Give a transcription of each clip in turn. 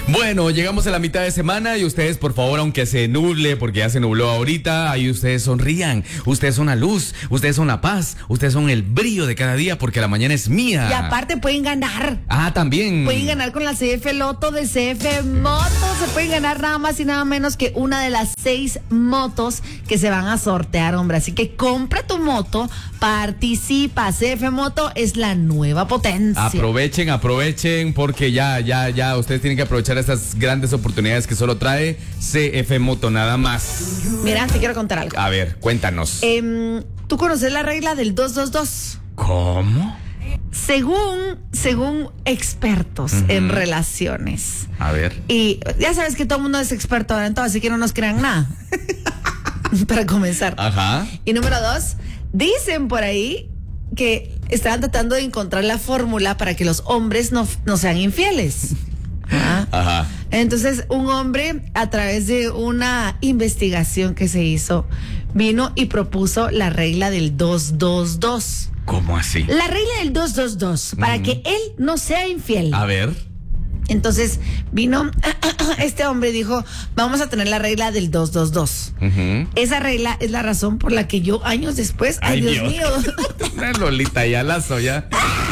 Bueno, llegamos a la mitad de semana y ustedes, por favor, aunque se nuble, porque ya se nubló ahorita, ahí ustedes sonrían. Ustedes son la luz, ustedes son la paz, ustedes son el brillo de cada día porque la mañana es mía. Y aparte pueden ganar. Ah, también. Pueden ganar con la CF Loto de CF Motos. Se pueden ganar nada más y nada menos que una de las 6 motos que se van a sortear, hombre. Así que compra tu moto, participa. CF Moto es la nueva potencia. Aprovechen porque ya ustedes tienen que aprovechar estas grandes oportunidades que solo trae CF Moto nada más. Mira, te quiero contar algo. A ver, cuéntanos. ¿Tú conoces la regla del 222? ¿Cómo? Según expertos en relaciones. A ver. Y ya sabes que todo el mundo es experto ahora en todo, así que no nos crean nada. Para comenzar. Ajá. Y número 2, dicen por ahí que estaban tratando de encontrar la fórmula para que los hombres no sean infieles. Ajá. Entonces, un hombre, a través de una investigación que se hizo, vino y propuso la regla del 222. ¿Cómo así? La regla del 222, para que él no sea infiel. A ver. Entonces vino este hombre y dijo, vamos a tener la regla del 222. Esa regla es la razón por la que yo años después, ay Dios mío. Una Lolita ya lazo ya.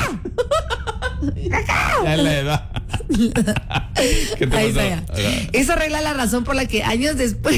Ya la edad. ¿Qué te Ahí pasó? está ya. Esa regla es la razón por la que años después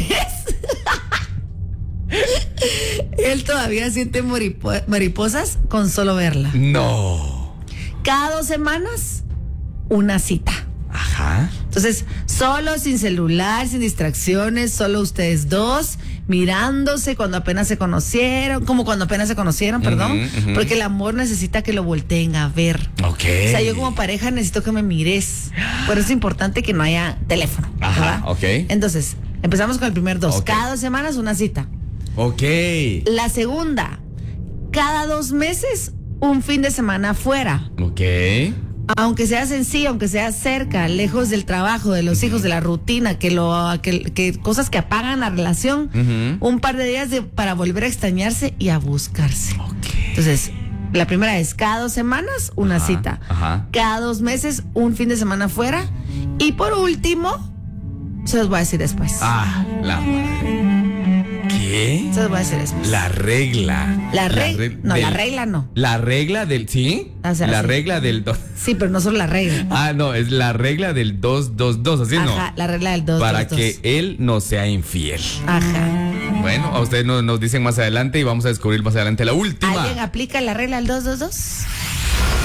él todavía siente mariposas con solo verla. No. Cada 2 semanas, una cita. Ajá. Entonces, solo, sin celular, sin distracciones, solo ustedes dos, mirándose cuando apenas se conocieron, perdón, porque el amor necesita que lo volteen a ver. Ok. O sea, yo como pareja necesito que me mires. Por eso es importante que no haya teléfono. Ajá, ¿verdad? ok. Entonces, empezamos con el primer 2. Ok. Cada 2 semanas, una cita. Ok. La segunda, cada 2 meses, un fin de semana fuera. Ok. Aunque sea sencillo, aunque sea cerca, lejos del trabajo, de los hijos, de la rutina, que cosas que apagan la relación, un par de días para volver a extrañarse y a buscarse. Ok. Entonces, la primera es cada 2 semanas, una cita. Ajá. Cada 2 meses, un fin de semana fuera. Y por último, se los voy a decir después. Ah, la madre. ¿Qué? Se los voy a decir después. La regla. La regla no. La regla del, ¿sí? O sea, la sí. regla del Sí, pero no solo la regla. Ah, no, es la regla del 222, así no. Ajá, la regla del 222. Para que él no sea infiel. Ajá. Bueno, a ustedes nos dicen más adelante y vamos a descubrir más adelante la última. ¿Alguien aplica la regla del 222?